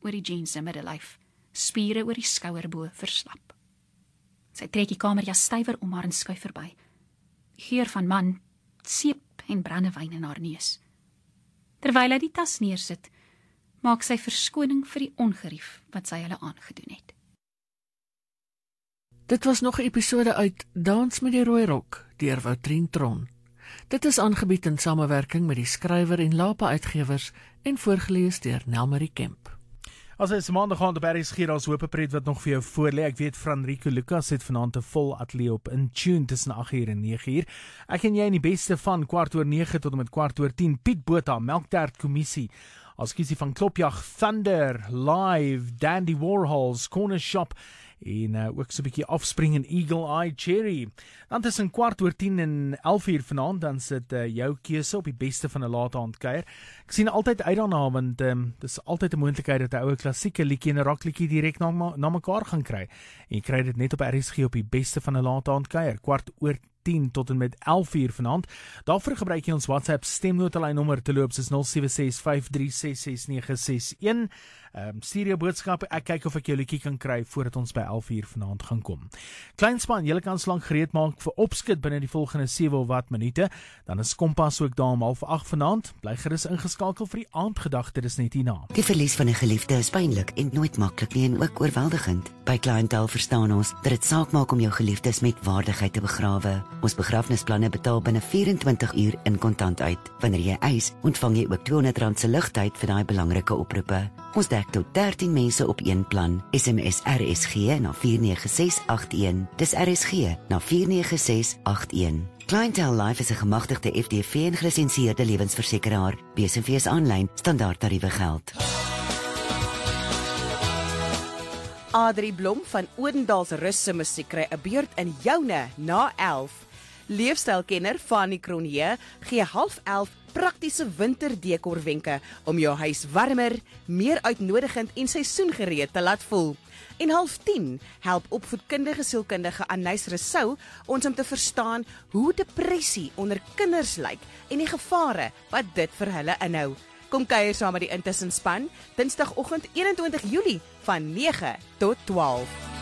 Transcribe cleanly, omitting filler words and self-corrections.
oor die jeans se middellyf, spiere oor die skouerbo verslap. Sy trek die kamerjas stywer om haar en skuif verby. Die geur van man, seep en brandewyn in haar neus. Terwyl hy die tas neersit, maak sy verskoning vir die ongerief wat sy hulle aangedoen het. Dit was nog 'n episode uit Dans met die Rooi Rok deur Woutrien Tron. Dit is aangebied in samewerking met die skrywer en Lapa Uitgewers en voorgelees deur Nelmarie Kemp. As hy se maandag gaan op RSG, daar's hoop pret wat nog vir jou voorlê. Ek weet Franrico Lucas het vanaand 'n vol ateljee op in tune tussen 8:00 en 9:00. Ek en jy in die beste van 9:15 tot en met 10:15. Piet Botha, Melktert Kommissie. As kiesie van Klopjag, Thunder, Live, Dandy Warhols, Corner Shop en ook so 'n bietjie Offspring en Eagle Eye Cherry. Dan tussen 10:15 en 11:00 vanaand, dan sit jou keuse op die beste van 'n late aand kuier. Ek sien altyd uit daarna, want dis altyd 'n moontlikheid dat 'n oue klassieke liedjie en 'n rockliedjie direk na mekaar gaan kry. En jy kry dit net op RSG op die beste van 'n late aand kuier, 10:15 tot en met 11:00 vanaand. Daarvoor gebruik jy ons WhatsApp stemnotelyn nommer te loop, soos 07653666961. Stuur jou boodskap, ek kyk of ek jou liedjie kan kry voordat ons by 11:00 vanaand gaan kom. Kleinspan, julle kan slank gereed maak vir opskit binne die volgende 7 of wat minute. Dan is Kompas ook daar om 7:30 vanaand. Bly gerus ingeskakel vir die aandgedagte, dis net hierna. Die verlies van 'n geliefde is pynlik en nooit maklik nie en ook oorweldigend. By Clientele verstaan ons dat dit saak maak om jou geliefdes met waardigheid te begrawe. Ons begrafnisplanne betaal binne 24 uur in kontant uit. Wanneer jy eis, ontvang jy ook R200 se ligtyd vir daai belangrike oproepe. Ons dek tot 13 mense op een plan. SMS RSG na 49681. Dis RSG na 49681. Clientele Life is 'n gemagtigde FDV en gelisensieerde lewensversekeraar. BSV aanlyn standaard tariewe geld. Adrie Blom van Odendals Rus se musiek kry 'n beurt in joune na 11. Leefstylkenner Fanny Cronje gee 10:30 praktiese winterdekorwenke om jou huis warmer, meer uitnodigend en seisoengereed te laat voel. En 9:30 help opvoedkundige sielkundige Anys Rousseau ons om te verstaan hoe depressie onder kinders lyk en die gevare wat dit vir hulle inhou. Kom kuier saam met die Intussen span, Dinsdagoggend 21 Julie van 9 tot 12.